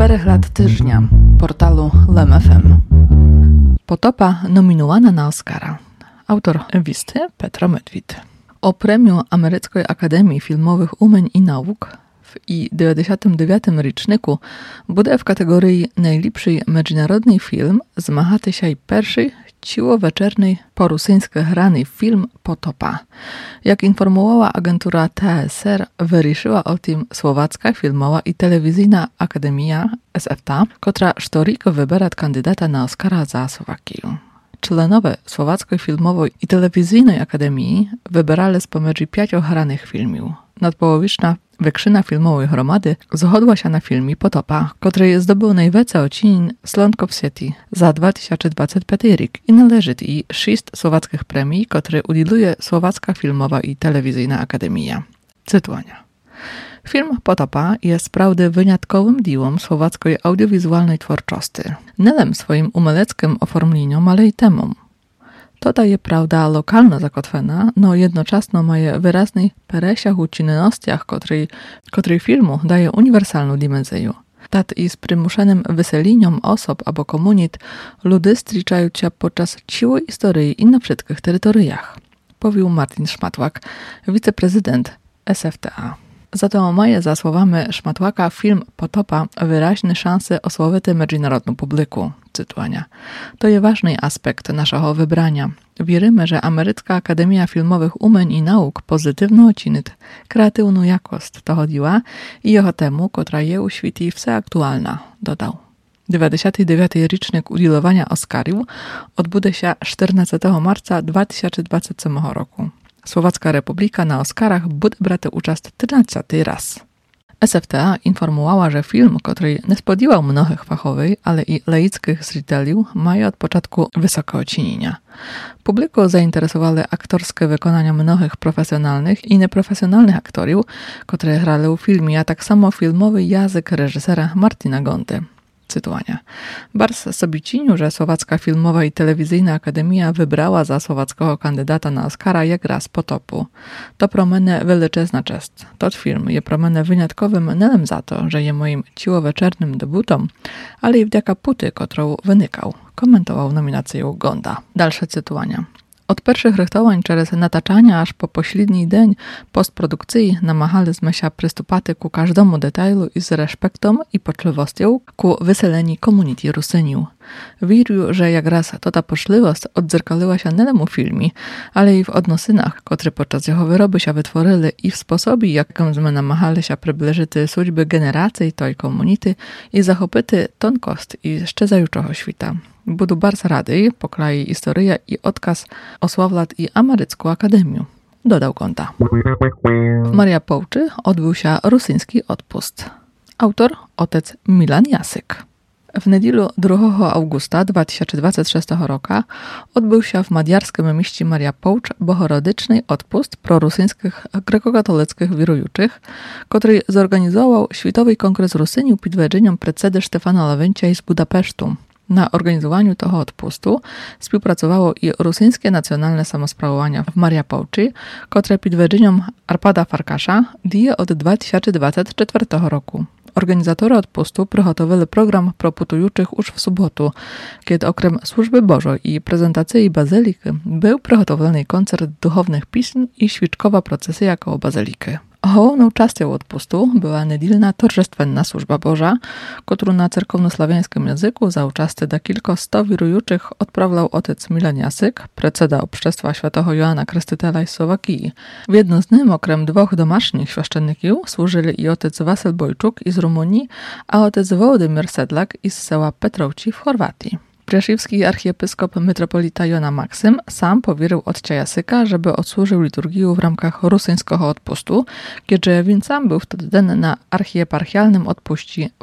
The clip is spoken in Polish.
4 lat tyżnia portalu LEM.fm. Potopa nominowana na Oscara. Autor listy Petro Medwid. O premiu Ameryckiej Akademii Filmowych Umeń i Nauk i 99. roczniku буде w kategorii najlepszy międzynarodny film zmagати się pierwszy ciłoweczerny po-rosyjski grany film Potopa. Jak informowała agentura TSR, wyruszyła o tym Słowacka Filmowa i Telewizyjna Akademia SFTA, która sztoriko wybiera kandydata na Oscara za Słowakię. Członowie Słowackiej Filmowej i Telewizyjnej Akademii wybierali z pomiędzy 5 granych filmów. Nadpołowiczna wykrzyna filmowej gromady zhodła się na filmie Potopa, który zdobył najwięcej ocenień w sieci za 2025 rok i należy jej 6 słowackich premii, które udzieluje Słowacka Filmowa i Telewizyjna Akademia. Cytowania. Film Potopa jest prawdę wyjątkowym dziełem słowackiej audiowizualnej twórczości. Nie swoim umeleckim oformleniem, ale i temą. To daje prawda lokalno zakotwena, no jednocześnie ma wyraźny peresiach u czynnościach, której filmu daje uniwersalną dimensję. Tak i z przymuszonym wyselieniem osób albo komunit ludy styczają się podczas ciłej historii i na wszystkich terytoriach, powił Martin Szmatłak, wiceprezydent SFTA. Zato maje za słowami Szmatłaka film Potopa wyraźne szanse osławity międzynarodną publiku. Cytowania. To jest ważny aspekt naszego wybrania. Wierzymy, że Amerycka Akademia Filmowych Umeń i Nauk pozytywno oceni kreatywną jakość toho dzieła i jego temu, która je u świecie wse aktualna, dodał. 99. rocznik udzielowania Oscarów odbudzie się 14 marca 2027 roku. Słowacka Republika na Oscarach bude brać udział 13 raz. SFTA informowała, że film, który nie spodziewał mnohych fachowej, ale i laickich zritelów, ma od początku wysokie ocenienia. Publiku zainteresowały aktorskie wykonania mnohych profesjonalnych i nieprofesjonalnych aktorów, które grali w filmie, a tak samo filmowy język reżysera Martina Gonty. Cytowania. Bardzo sobie cinił, że Słowacka Filmowa i Telewizyjna Akademia wybrała za słowackiego kandydata na Oscara jak raz Potopu. To pro mnie wielczezna cześć. Tot film je pro mnie wyjątkowym nie za to, że je moim ciłoweczernym debutom, ale i wdzięka puty, którą wynikał, komentował nominację Gonda. Dalsze cytowania. Od pierwszych rychtowań przez nataczania aż po pośredni dzień postprodukcji namachaliśmy się przystupać ku każdemu detailu i z respektem i poczliwością ku wyseleni community Rusyniu. Wierzę, że jak raz ta poczliwość odzerkaliła się nie tylko w filmie, ale i w odnosynach, które podczas jego wyroby się wytworzyły i w sposobie, jakim my namachali się przybliżyć służby generacji tej community i zachopyty tonkost i szczezajuczego świata. Budu bardzo rady, poklei historia i odkaz osławlat i Amerycką Akademię, dodał Gonta. W Maria Połczy odbył się rosyjski odpust. Autor otec Milan Jasyk. W niedzielę 2 augusta 2026 roku odbył się w madjarskim mieście Maria Połcz bohorodyczny odpust prorosyjskich grekokatolickich wierujących, który zorganizował Światowy Kongres Rusyniu pod wodzeniem predsedy Stefana Lawrentija z Budapesztu. Na organizowaniu tego odpustu współpracowało i rosyjskie nacjonalne samosprawowania w Maria Połczy, które pod wodzeniem Arpada Farkasza dzieje od 2024 roku. Organizatorzy odpustu przygotowali program pro putujących już w sobotu, kiedy okrem służby Bożej i prezentacji bazyliki był przygotowany koncert duchownych pism i świeczkowa procesja koło bazyliki. Główną częścią odpustu była niedzielna torżestwenna służba Boża, którą na cerkowno-sławiańskim języku za uczasty do kilkuset wirujących odprawiał otec Milan Jasyk, predseda Obszestwa Świętego Joana Krstytela z Słowakii. W jedno z nich, okrem 2 domasznych świeszczenników, służyli i otec Wasyl Bojczuk z Rumunii, a otec Wołodymyr Sedlak z sela Petrowci w Chorwatii. Przeszywski archiepiskop metropolita Jona Maksym sam powierzył otca Jasyka, żeby odsłużył liturgię w ramach rosyjskiego odpustu, kiedy він sam był wtedy na archieparchialnym odpuście